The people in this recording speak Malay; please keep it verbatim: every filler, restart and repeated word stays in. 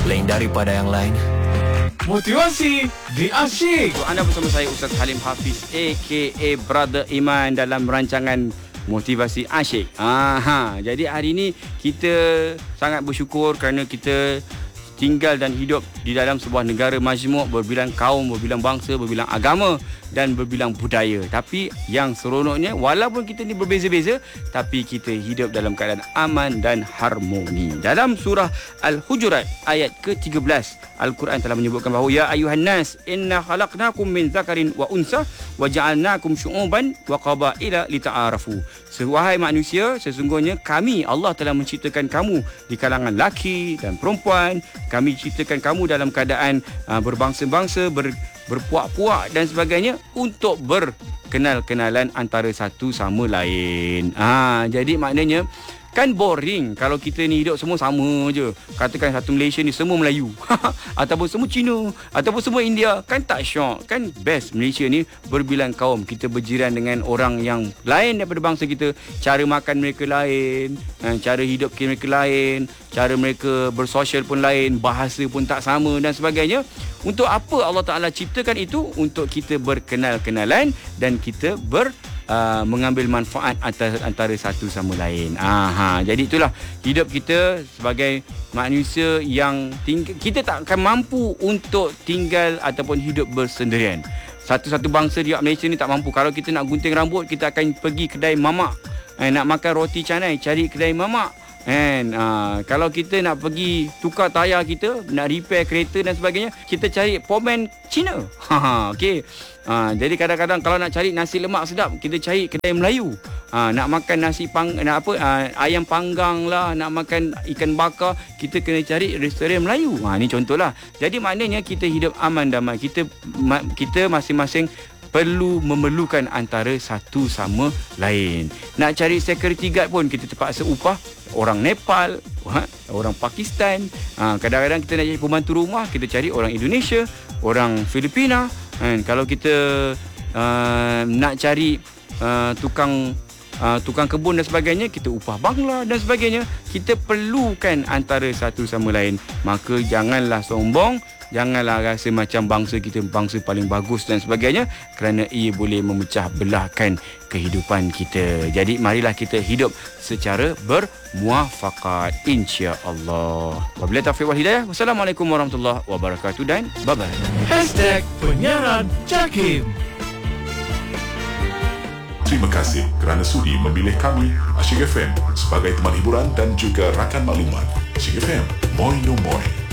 lain daripada yang lain. Motivasi di Asyik. Anda bersama saya Ustaz Halim Hafiz aka Brother Iman dalam rancangan Motivasi Asyik. Aha, jadi hari ini kita sangat bersyukur kerana kita tinggal dan hidup di dalam sebuah negara majmuk berbilang kaum, berbilang bangsa, berbilang agama dan berbilang budaya. Tapi yang seronoknya, walaupun kita ni berbeza-beza, tapi kita hidup dalam keadaan aman dan harmoni. Dalam surah Al-Hujurat ayat ke tiga belas, Al-Quran telah menyebutkan bahawa ya ayuhan nas inna khalaqnakum min zakarin wa unsa wa ja'alnakum syu'uban wa qabaila lita'arafu. Wahai manusia, sesungguhnya kami Allah telah menciptakan kamu di kalangan laki dan perempuan. Kami ciptakan kamu dalam keadaan uh, berbangsa-bangsa, ber, berpuak-puak dan sebagainya untuk berkenal-kenalan antara satu sama lain. Ha, jadi maknanya kan boring kalau kita ni hidup semua sama je. Katakan satu Malaysia ni semua Melayu ataupun semua Cina ataupun semua India, kan tak syok. Kan best Malaysia ni berbilang kaum. Kita berjiran dengan orang yang lain daripada bangsa kita. Cara makan mereka lain, cara hidup mereka lain, cara mereka bersosial pun lain, bahasa pun tak sama dan sebagainya. Untuk apa Allah Ta'ala ciptakan itu? Untuk kita berkenal-kenalan dan kita ber Uh, mengambil manfaat antara, antara satu sama lain. Aha, jadi itulah hidup kita sebagai manusia yang ting- kita tak akan mampu untuk tinggal ataupun hidup bersendirian. Satu-satu bangsa di Malaysia ni tak mampu. Kalau kita nak gunting rambut, kita akan pergi kedai mamak. Eh, nak makan roti canai, cari kedai mamak. And, uh, kalau kita nak pergi tukar tayar kita, nak repair kereta dan sebagainya, kita cari pomen Cina. Okay. Uh, jadi kadang-kadang kalau nak cari nasi lemak sedap, kita cari kedai Melayu. Uh, nak makan nasi pang, nak apa uh, ayam panggang lah, nak makan ikan bakar, kita kena cari restoran Melayu. Ha, ni contohlah. Jadi maknanya kita hidup aman damai. Kita ma- kita masing-masing perlu memerlukan antara satu sama lain. Nak cari security guard pun kita terpaksa upah orang Nepal, orang Pakistan. Ha, kadang-kadang kita nak cari pembantu rumah, kita cari orang Indonesia, orang Filipina. Ha, kalau kita uh, nak cari uh, tukang uh, tukang kebun dan sebagainya, kita upah Bangla dan sebagainya. Kita perlukan antara satu sama lain. Maka janganlah sombong, janganlah rasa macam bangsa kita bangsa paling bagus dan sebagainya, kerana ia boleh memecah belahkan kehidupan kita. Jadi marilah kita hidup secara bermuafakat, insya-Allah. Wabillahi taufiq wal hidayah. Wassalamualaikum warahmatullahi wabarakatuh dan bye-bye. Hashtag Penyiaran Jakim. Terima kasih kerana sudi memilih kami Asyik F M sebagai teman hiburan dan juga rakan maklumat. Asyik F M, moi no moi.